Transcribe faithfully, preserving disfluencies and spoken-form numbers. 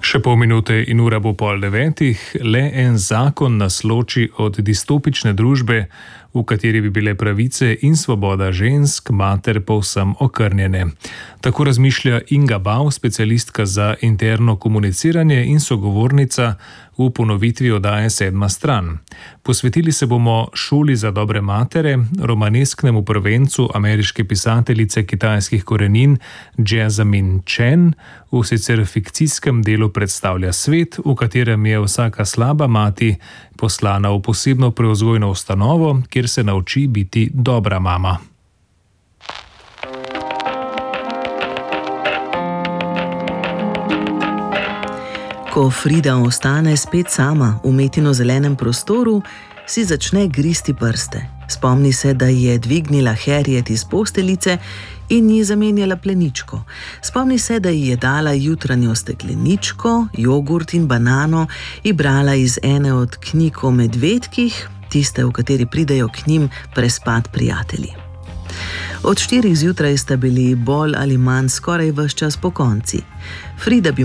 Še pol minute in ura bo pol devetih, le en zakon nas loči od distopične družbe, v kateri bi bile pravice in svoboda žensk, mater povsem okrnjene. Tako razmišlja Inga Bav, specialistka za interno komuniciranje in sogovornica v ponovitvi oddaje Sedma stran. Posvetili se bomo šoli za dobre matere, romanesknemu prvencu ameriške pisateljice kitajskih korenin Jasmine Chen, v sicer fikcijskem delu predstavlja svet, v katerem je vsaka slaba mati poslana v posebno prevzgojno ustanovo, kjer se nauči biti dobra mama. Ko Frida ostane spet sama v Metino zelenem prostoru, si začne gristi prste. Spomni se, da je dvignila Harriet iz posteljice in ji zamenjala pleničko. Spomni se, da ji je dala jutranjo stekleničko, jogurt in banano in brala iz ene od knjig o medvedkih, tiste, v kateri pridejo k njim prespat prijatelji. Od štirih zjutraj sta bili bolj ali manj skoraj ves čas pokonci. Frida bi